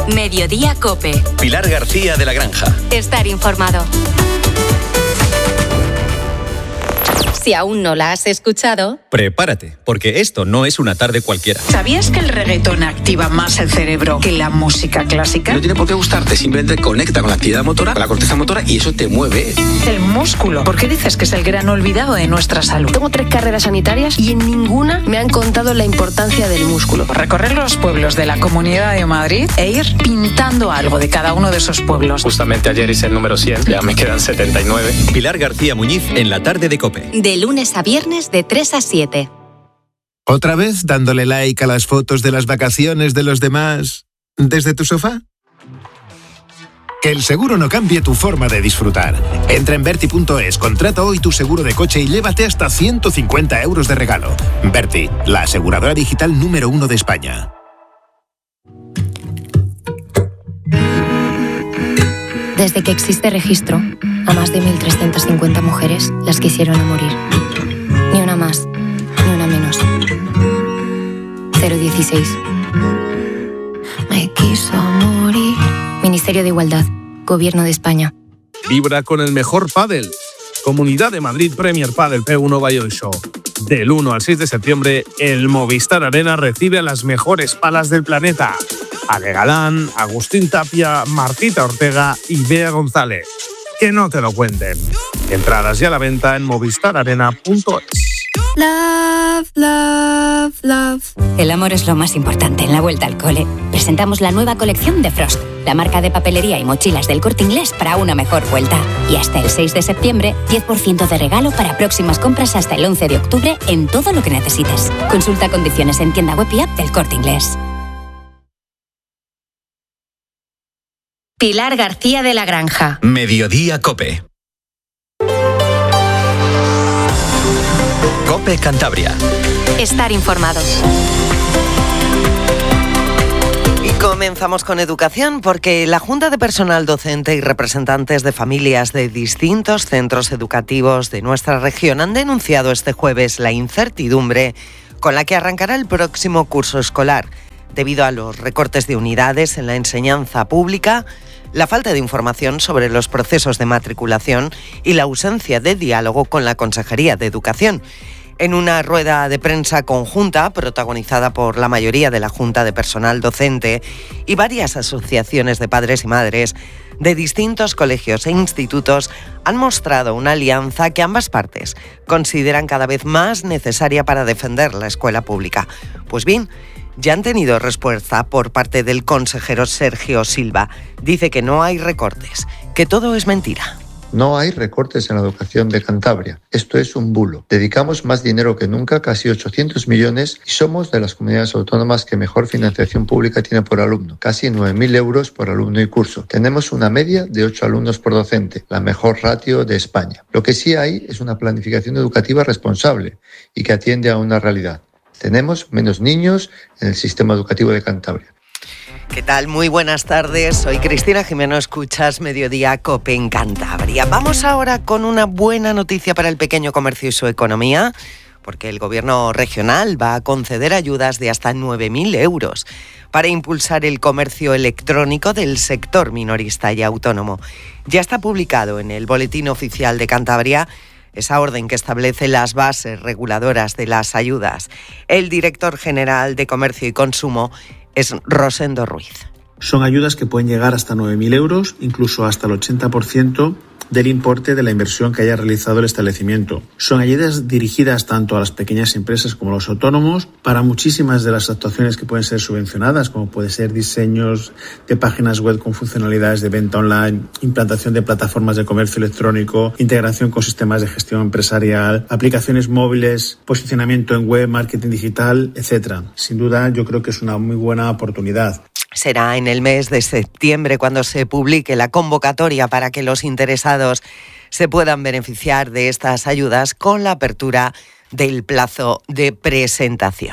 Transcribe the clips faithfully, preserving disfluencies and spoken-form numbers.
Mediodía COPE. Pilar García de la Granja. Estar informado. Si aún no la has escuchado, prepárate, porque esto no es una tarde cualquiera. ¿Sabías que el reggaetón activa más el cerebro que la música clásica? No tiene por qué gustarte, simplemente conecta con la actividad motora, con la corteza motora, y eso te mueve. El músculo. ¿Por qué dices que es el gran olvidado de nuestra salud? Tengo tres carreras sanitarias y en ninguna me han contado la importancia del músculo. Recorrer los pueblos de la Comunidad de Madrid e ir pintando algo de cada uno de esos pueblos. Justamente ayer hice el número cien, ya me quedan setenta y nueve. Pilar García Muñiz en la tarde de COPE. De lunes a viernes de tres a siete. ¿Otra vez dándole like a las fotos de las vacaciones de los demás desde tu sofá? Que el seguro no cambie tu forma de disfrutar. Entra en Berti punto es, contrata hoy tu seguro de coche y llévate hasta ciento cincuenta euros de regalo. Berti, la aseguradora digital número uno de España. Desde que existe registro, a más de mil trescientas cincuenta mujeres las quisieron a morir. Ni una más, ni una menos. cero dieciséis. Me quiso morir. Ministerio de Igualdad, Gobierno de España. Vibra con el mejor pádel. Comunidad de Madrid Premier Padel P uno Valladolid Show. Del uno al seis de septiembre, el Movistar Arena recibe a las mejores palas del planeta. Ale Galán, Agustín Tapia, Martita Ortega y Bea González. Que no te lo cuenten. Entradas ya a la venta en movistar arena punto es. Love, love, love. El amor es lo más importante en la vuelta al cole. Presentamos la nueva colección de Frost, la marca de papelería y mochilas del Corte Inglés para una mejor vuelta. Y hasta el seis de septiembre, diez por ciento de regalo para próximas compras hasta el once de octubre en todo lo que necesites. Consulta condiciones en tienda web y app del Corte Inglés. Pilar García de la Granja. Mediodía COPE. COPE Cantabria. Estar informado. Y comenzamos con educación porque la Junta de Personal Docente y representantes de familias de distintos centros educativos de nuestra región han denunciado este jueves la incertidumbre con la que arrancará el próximo curso escolar, debido a los recortes de unidades en la enseñanza pública, la falta de información sobre los procesos de matriculación y la ausencia de diálogo con la Consejería de Educación. En una rueda de prensa conjunta, protagonizada por la mayoría de la Junta de Personal Docente y varias asociaciones de padres y madres de distintos colegios e institutos, han mostrado una alianza que ambas partes consideran cada vez más necesaria para defender la escuela pública. Pues bien, ya han tenido respuesta por parte del consejero Sergio Silva. Dice que no hay recortes, que todo es mentira. No hay recortes en la educación de Cantabria. Esto es un bulo. Dedicamos más dinero que nunca, casi ochocientos millones, y somos de las comunidades autónomas que mejor financiación pública tiene por alumno, casi nueve mil euros por alumno y curso. Tenemos una media de ocho alumnos por docente, la mejor ratio de España. Lo que sí hay es una planificación educativa responsable y que atiende a una realidad. Tenemos menos niños en el sistema educativo de Cantabria. ¿Qué tal? Muy buenas tardes. Soy Cristina Jimeno. Escuchas Mediodía COPE en Cantabria. Vamos ahora con una buena noticia para el pequeño comercio y su economía, porque el Gobierno regional va a conceder ayudas de hasta nueve mil euros para impulsar el comercio electrónico del sector minorista y autónomo. Ya está publicado en el Boletín Oficial de Cantabria esa orden que establece las bases reguladoras de las ayudas. El director general de Comercio y Consumo es Rosendo Ruiz. Son ayudas que pueden llegar hasta nueve mil euros, incluso hasta el ochenta por ciento del importe de la inversión que haya realizado el establecimiento. Son ayudas dirigidas tanto a las pequeñas empresas como a los autónomos para muchísimas de las actuaciones que pueden ser subvencionadas, como puede ser diseños de páginas web con funcionalidades de venta online, implantación de plataformas de comercio electrónico, integración con sistemas de gestión empresarial, aplicaciones móviles, posicionamiento en web, marketing digital, etcétera. Sin duda, yo creo que es una muy buena oportunidad. Será en el mes de septiembre cuando se publique la convocatoria para que los interesados se puedan beneficiar de estas ayudas con la apertura del plazo de presentación.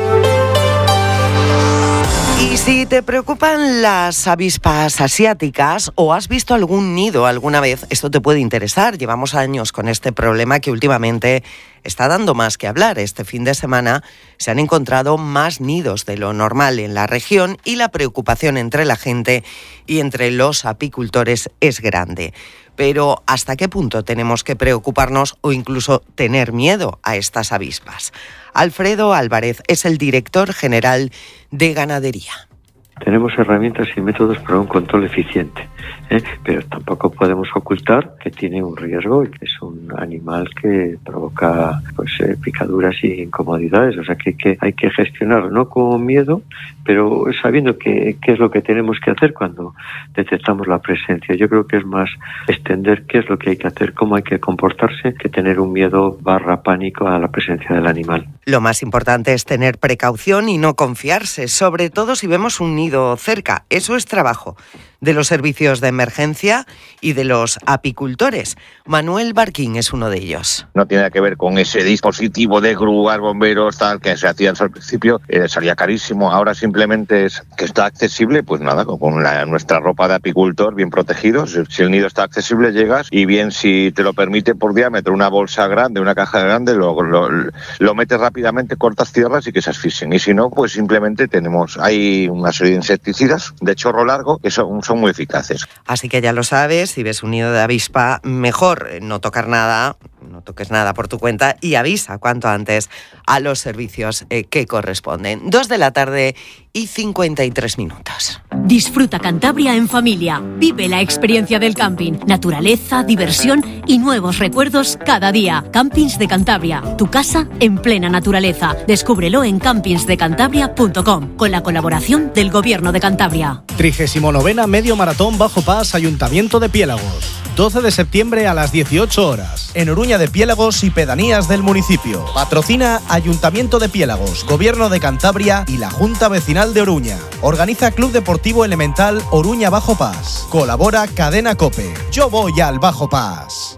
Y si te preocupan las avispas asiáticas o has visto algún nido alguna vez, esto te puede interesar. Llevamos años con este problema que últimamente está dando más que hablar. Este fin de semana se han encontrado más nidos de lo normal en la región y la preocupación entre la gente y entre los apicultores es grande. Pero ¿hasta qué punto tenemos que preocuparnos o incluso tener miedo a estas avispas? Alfredo Álvarez es el director general de Ganadería. Tenemos herramientas y métodos para un control eficiente, ¿eh? pero tampoco podemos ocultar que tiene un riesgo y que es un animal que provoca pues eh, picaduras y incomodidades. O sea que, que hay que gestionarlo, no con miedo, pero sabiendo que, qué es lo que tenemos que hacer cuando detectamos la presencia. Yo creo que es más extender qué es lo que hay que hacer, cómo hay que comportarse, que tener un miedo barra pánico a la presencia del animal. Lo más importante es tener precaución y no confiarse, sobre todo si vemos un nido cerca. Eso es trabajo de los servicios de emergencia y de los apicultores. Manuel Barquín es uno de ellos. No tiene que ver con ese dispositivo de grúas, bomberos, tal, que se hacía al principio, eh, salía carísimo. Ahora simplemente es que está accesible, pues nada, con la, nuestra ropa de apicultor bien protegidos. Si, si el nido está accesible, llegas y bien si te lo permite por diámetro una bolsa grande, una caja grande, lo, lo, lo metes rápidamente, cortas tierras y que se asfixien. Y si no, pues simplemente tenemos, hay una serie de insecticidas de chorro largo que son, son muy eficaces. Así que ya lo sabes, si ves un nido de avispa, mejor no tocar nada, no toques nada por tu cuenta y avisa cuanto antes a los servicios eh, que corresponden. Dos de la tarde y cincuenta y tres minutos. Disfruta Cantabria en familia. Vive la experiencia del camping. Naturaleza, diversión y nuevos recuerdos cada día. Campings de Cantabria. Tu casa en plena naturaleza. Descúbrelo en campings de cantabria punto com con la colaboración del Gobierno de Cantabria. trigésimo novena Medio Maratón Bajo Pas Ayuntamiento de Piélagos. doce de septiembre a las dieciocho horas. En Oruña de Piélagos y pedanías del municipio. Patrocina Ayuntamiento de Piélagos, Gobierno de Cantabria y la Junta Vecinal de Oruña. Organiza Club Deportivo Elemental Oruña Bajo Pas. Colabora Cadena COPE. Yo voy al Bajo Pas.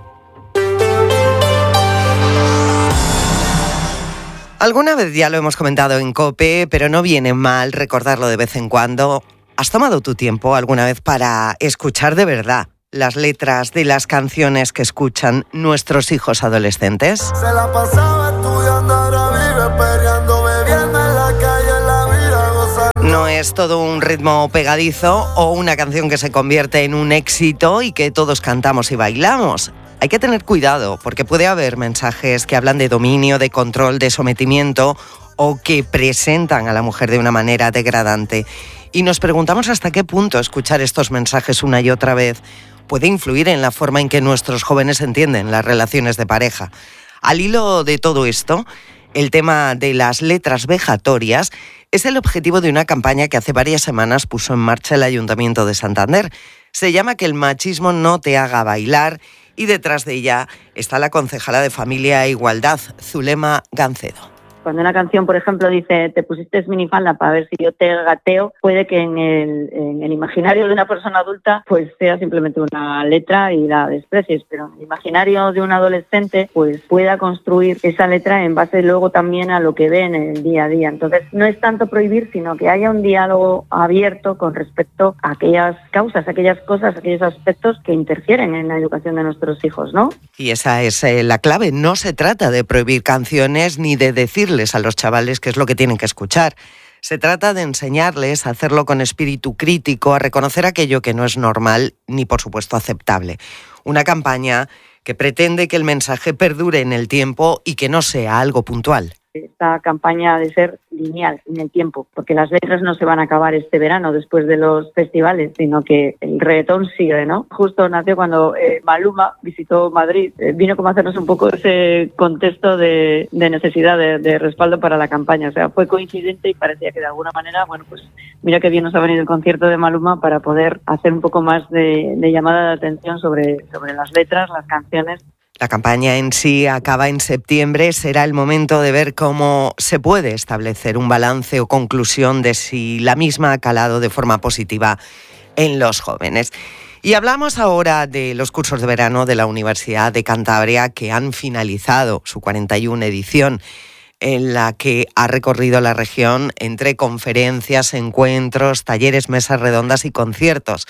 Alguna vez ya lo hemos comentado en COPE, pero no viene mal recordarlo de vez en cuando. ¿Has tomado tu tiempo alguna vez para escuchar de verdad las letras de las canciones que escuchan nuestros hijos adolescentes? Se la pasaba estudiando, ahora vive peleando, bebiendo en la calle, en la vida gozando. No es todo un ritmo pegadizo o una canción que se convierte en un éxito y que todos cantamos y bailamos. Hay que tener cuidado porque puede haber mensajes que hablan de dominio, de control, de sometimiento o que presentan a la mujer de una manera degradante. Y nos preguntamos hasta qué punto escuchar estos mensajes una y otra vez puede influir en la forma en que nuestros jóvenes entienden las relaciones de pareja. Al hilo de todo esto, el tema de las letras vejatorias es el objetivo de una campaña que hace varias semanas puso en marcha el Ayuntamiento de Santander. Se llama Que el machismo no te haga bailar y detrás de ella está la concejala de Familia e Igualdad, Zulema Gancedo. Cuando una canción, por ejemplo, dice te pusiste minifalda para ver si yo te gateo, puede que en el, en el imaginario de una persona adulta pues sea simplemente una letra y la desprecies, pero en el imaginario de un adolescente pues pueda construir esa letra en base luego también a lo que ve en el día a día. Entonces no es tanto prohibir, sino que haya un diálogo abierto con respecto a aquellas causas, aquellas cosas, aquellos aspectos que interfieren en la educación de nuestros hijos, ¿no? Y esa es eh, la clave. No se trata de prohibir canciones ni de decirles a los chavales qué es lo que tienen que escuchar. Se trata de enseñarles a hacerlo con espíritu crítico, a reconocer aquello que no es normal ni, por supuesto, aceptable. Una campaña que pretende que el mensaje perdure en el tiempo y que no sea algo puntual. Esta campaña ha de ser lineal en el tiempo, porque las letras no se van a acabar este verano después de los festivales, sino que el reggaetón sigue, ¿no? Justo nació cuando eh, Maluma visitó Madrid, eh, vino como a hacernos un poco ese contexto de, de necesidad de, de respaldo para la campaña, o sea, fue coincidente y parecía que de alguna manera, bueno, pues mira qué bien nos ha venido el concierto de Maluma para poder hacer un poco más de, de llamada de atención sobre, sobre las letras, las canciones. La campaña en sí acaba en septiembre. Será el momento de ver cómo se puede establecer un balance o conclusión de si la misma ha calado de forma positiva en los jóvenes. Y hablamos ahora de los cursos de verano de la Universidad de Cantabria que han finalizado su cuarenta y una edición, en la que ha recorrido la región entre conferencias, encuentros, talleres, mesas redondas y conciertos.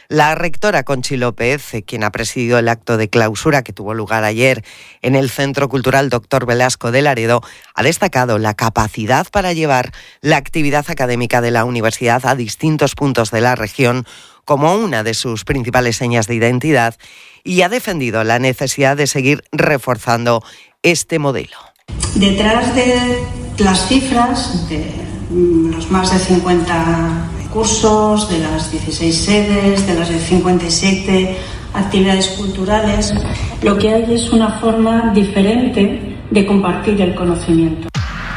La rectora Conchi López, quien ha presidido el acto de clausura que tuvo lugar ayer en el Centro Cultural Doctor Velasco de Laredo, ha destacado la capacidad para llevar la actividad académica de la universidad a distintos puntos de la región como una de sus principales señas de identidad y ha defendido la necesidad de seguir reforzando este modelo. Detrás de las cifras de los más de cincuenta cursos, de las dieciséis sedes, de las de cincuenta y siete actividades culturales, lo que hay es una forma diferente de compartir el conocimiento.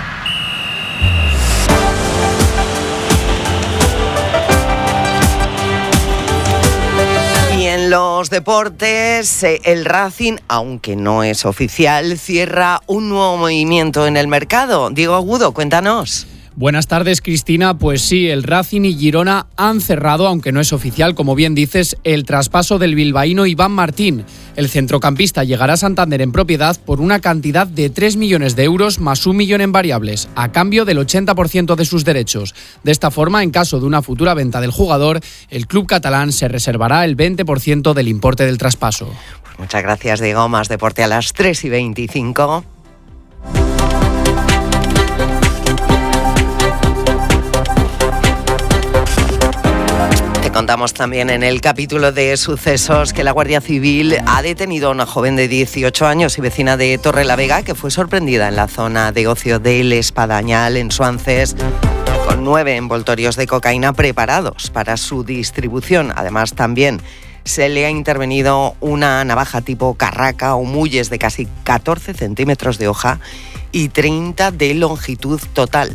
Y en los deportes, el Racing, aunque no es oficial, cierra un nuevo movimiento en el mercado. Diego Agudo, cuéntanos. Buenas tardes, Cristina. Pues sí, el Racing y Girona han cerrado, aunque no es oficial, como bien dices, el traspaso del bilbaíno Iván Martín. El centrocampista llegará a Santander en propiedad por una cantidad de tres millones de euros más un millón en variables, a cambio del ochenta por ciento de sus derechos. De esta forma, en caso de una futura venta del jugador, el club catalán se reservará el veinte por ciento del importe del traspaso. Pues muchas gracias, Diego. Más deporte a las tres y veinticinco. Contamos también en el capítulo de sucesos que la Guardia Civil ha detenido a una joven de dieciocho años y vecina de Torrelavega que fue sorprendida en la zona de ocio del Espadañal, en Suances, con nueve envoltorios de cocaína preparados para su distribución. Además, también se le ha intervenido una navaja tipo carraca o muelles de casi catorce centímetros de hoja y treinta de longitud total.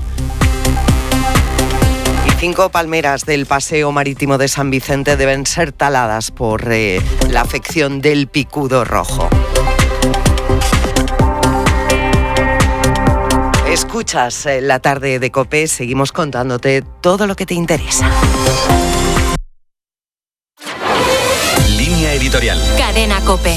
Cinco palmeras del Paseo Marítimo de San Vicente deben ser taladas por eh, la afección del picudo rojo. Escuchas eh, la tarde de COPE, seguimos contándote todo lo que te interesa. Línea editorial. Cadena COPE.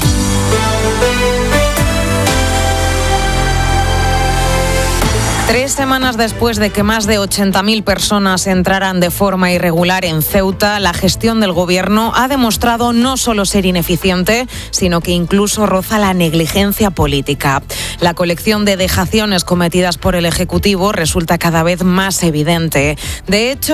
Tres semanas después de que más de ochenta mil personas entraran de forma irregular en Ceuta, la gestión del gobierno ha demostrado no solo ser ineficiente, sino que incluso roza la negligencia política. La colección de dejaciones cometidas por el Ejecutivo resulta cada vez más evidente. De hecho,